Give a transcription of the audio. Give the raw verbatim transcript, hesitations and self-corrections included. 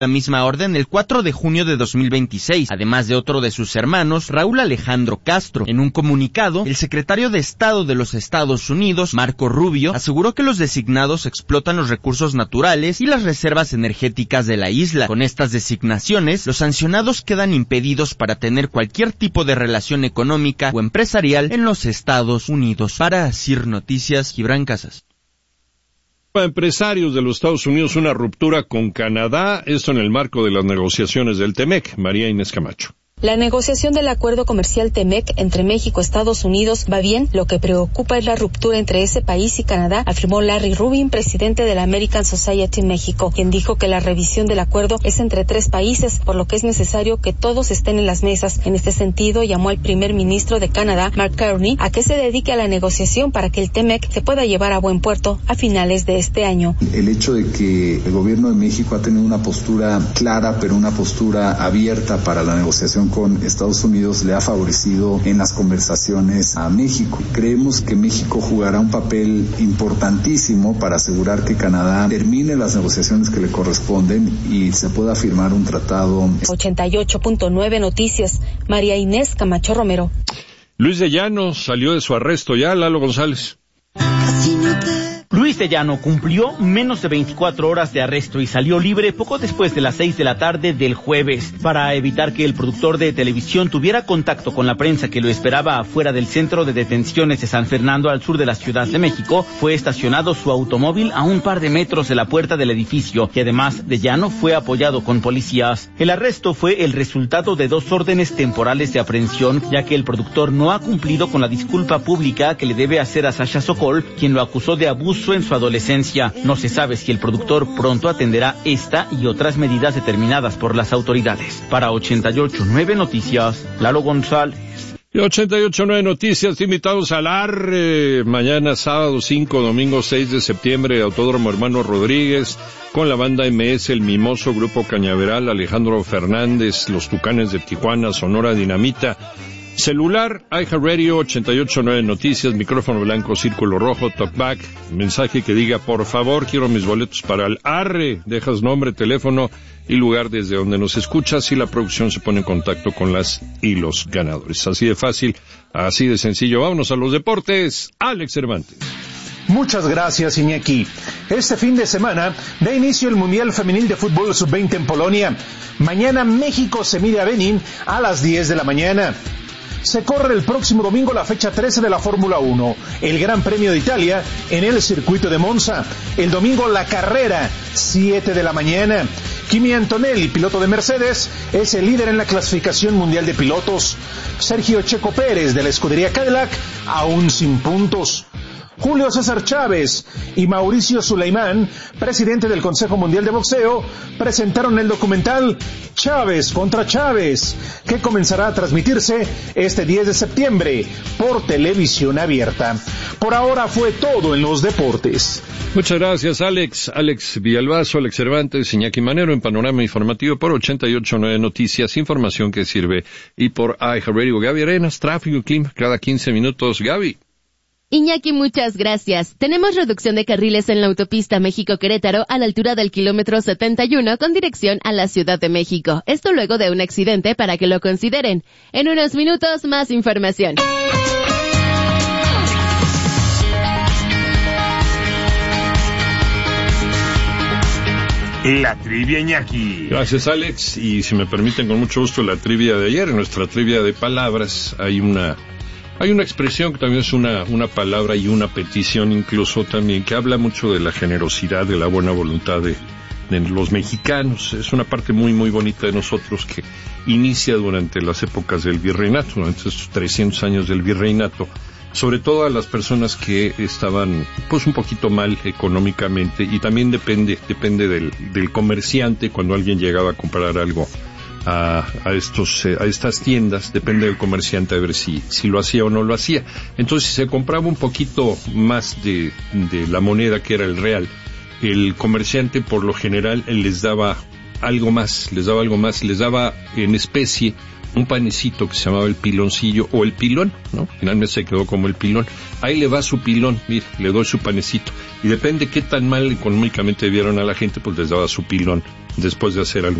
La misma orden el cuatro de junio de dos mil veintiséis, además de otro de sus hermanos, Raúl Alejandro Castro. En un comunicado, el secretario de Estado de los Estados Unidos, Marco Rubio, aseguró que los designados explotan los recursos naturales y las reservas energéticas de la isla. Con estas designaciones, los sancionados quedan impedidos para tener cualquier tipo de relación económica o empresarial en los Estados Unidos. Para Asir Noticias, Gibran Casas. Empresarios de los Estados Unidos una ruptura con Canadá, esto en el marco de las negociaciones del TEMEC. María Inés Camacho. La negociación del acuerdo comercial TEMEC entre México y Estados Unidos va bien. Lo que preocupa es la ruptura entre ese país y Canadá, afirmó Larry Rubin, presidente de la American Society México, quien dijo que la revisión del acuerdo es entre tres países, por lo que es necesario que todos estén en las mesas. En este sentido, llamó al primer ministro de Canadá, Mark Carney, a que se dedique a la negociación para que el TEMEC se pueda llevar a buen puerto a finales de este año. El hecho de que el gobierno de México ha tenido una postura clara, pero una postura abierta para la negociación con Estados Unidos le ha favorecido en las conversaciones a México. Creemos que México jugará un papel importantísimo para asegurar que Canadá termine las negociaciones que le corresponden y se pueda firmar un tratado. ochenta y ocho punto nueve Noticias, María Inés Camacho Romero. Luis de Llano salió de su arresto ya, Lalo González. Luis de Llano cumplió menos de veinticuatro horas de arresto y salió libre poco después de las seis de la tarde del jueves. Para evitar que el productor de televisión tuviera contacto con la prensa que lo esperaba afuera del centro de detenciones de San Fernando al sur de la Ciudad de México, fue estacionado su automóvil a un par de metros de la puerta del edificio y además de Llano fue apoyado con policías. El arresto fue el resultado de dos órdenes temporales de aprehensión, ya que el productor no ha cumplido con la disculpa pública que le debe hacer a Sasha Sokol, quien lo acusó de abuso en su adolescencia. No se sabe si el productor pronto atenderá esta y otras medidas determinadas por las autoridades. Para ochenta y ocho punto nueve Noticias, Lalo González. Y ochenta y ocho punto nueve Noticias, invitados al Arre, mañana sábado cinco, domingo seis de septiembre, Autódromo Hermano Rodríguez, con la banda M S, El Mimoso, Grupo Cañaveral, Alejandro Fernández, Los Tucanes de Tijuana, Sonora Dinamita. Celular, iHeartRadio, ochenta y ocho punto nueve Noticias, micrófono blanco, círculo rojo, talkback, mensaje que diga, por favor, quiero mis boletos para el Arre, dejas nombre, teléfono y lugar desde donde nos escuchas y la producción se pone en contacto con las y los ganadores. Así de fácil, así de sencillo. Vámonos a los deportes. Alex Cervantes. Muchas gracias, Iñaki. Este fin de semana da inicio el Mundial Femenil de Fútbol sub veinte en Polonia. Mañana México se mide a Benín a las diez de la mañana. Se corre el próximo domingo la fecha trece de la Fórmula uno, el Gran Premio de Italia en el circuito de Monza. El domingo la carrera, siete de la mañana. Kimi Antonelli, piloto de Mercedes, es el líder en la clasificación mundial de pilotos. Sergio Checo Pérez de la escudería Cadillac, aún sin puntos. Julio César Chávez y Mauricio Sulaimán, presidente del Consejo Mundial de Boxeo, presentaron el documental Chávez contra Chávez, que comenzará a transmitirse este diez de septiembre por televisión abierta. Por ahora fue todo en los deportes. Muchas gracias, Alex. Alex Villalbazo, Alex Cervantes, Iñaki Manero en Panorama Informativo por ochenta y ocho punto nueve Noticias, información que sirve. Y por iHeartRadio, Gaby Arenas, tráfico y clima cada quince minutos. Gaby. Iñaki, muchas gracias. Tenemos reducción de carriles en la autopista México-Querétaro a la altura del kilómetro setenta y uno con dirección a la Ciudad de México. Esto luego de un accidente para que lo consideren. En unos minutos, más información. La trivia, Iñaki. Gracias, Alex. Y si me permiten, con mucho gusto, la trivia de ayer. En nuestra trivia de palabras hay una... Hay una expresión que también es una, una palabra y una petición incluso también, que habla mucho de la generosidad, de la buena voluntad de, de los mexicanos. Es una parte muy, muy bonita de nosotros que inicia durante las épocas del virreinato, durante estos trescientos años del virreinato. Sobre todo a las personas que estaban, pues, un poquito mal económicamente, y también depende, depende del, del comerciante cuando alguien llegaba a comprar algo. A, a estos a estas tiendas, depende del comerciante a ver si si lo hacía o no lo hacía. Entonces, si se compraba un poquito más de, de la moneda que era el real, el comerciante por lo general les daba algo más, les daba algo más, les daba en especie un panecito que se llamaba el piloncillo o el pilón, ¿no? Finalmente se quedó como el pilón. Ahí le va su pilón, mire, le doy su panecito. Y depende qué tan mal económicamente vieron a la gente, pues les daba su pilón después de hacer algún